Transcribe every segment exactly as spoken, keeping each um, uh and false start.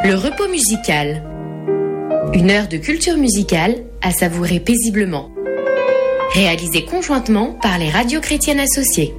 Le repos musical. Une heure de culture musicale à savourer paisiblement. Réalisé conjointement par les radios chrétiennes associées.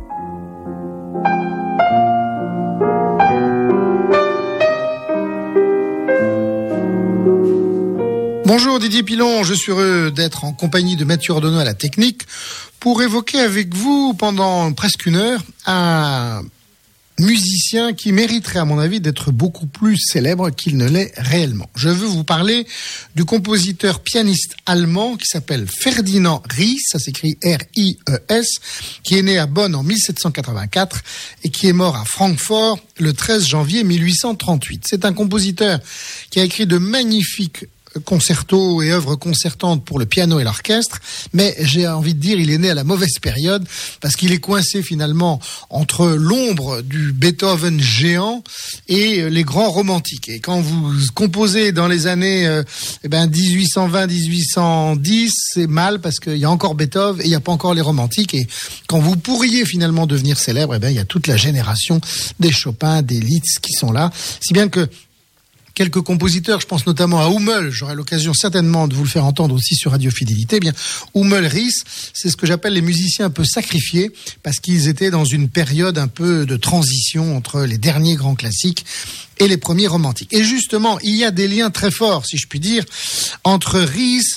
Bonjour Didier Pilon, je suis heureux d'être en compagnie de Mathieu Ordonneau à la technique pour évoquer avec vous pendant presque une heure un musicien qui mériterait à mon avis d'être beaucoup plus célèbre qu'il ne l'est réellement. Je veux vous parler du compositeur pianiste allemand qui s'appelle Ferdinand Ries, ça s'écrit R I E S, qui est né à Bonn en mille sept cent quatre-vingt-quatre et qui est mort à Francfort le treize janvier mille huit cent trente-huit. C'est un compositeur qui a écrit de magnifiques concertos et œuvres concertantes pour le piano et l'orchestre, mais j'ai envie de dire il est né à la mauvaise période parce qu'il est coincé finalement entre l'ombre du Beethoven géant et les grands romantiques. Et quand vous composez dans les années euh, eh ben dix-huit cent vingt dix-huit cent dix, c'est mal parce qu'il y a encore Beethoven et il n'y a pas encore les romantiques. Et quand vous pourriez finalement devenir célèbre, eh ben il y a toute la génération des Chopin, des Liszt qui sont là, si bien que quelques compositeurs, je pense notamment à Hummel, j'aurai l'occasion certainement de vous le faire entendre aussi sur Radio Fidélité. Eh bien, Hummel, Ries, c'est ce que j'appelle les musiciens un peu sacrifiés, parce qu'ils étaient dans une période un peu de transition entre les derniers grands classiques et les premiers romantiques. Et justement, il y a des liens très forts, si je puis dire, entre Ries